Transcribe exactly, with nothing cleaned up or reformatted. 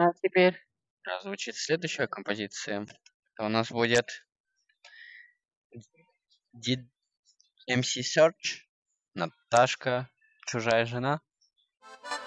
А теперь звучит следующая композиция. Это у нас будет Did эм си Search, Наташка, чужая жена.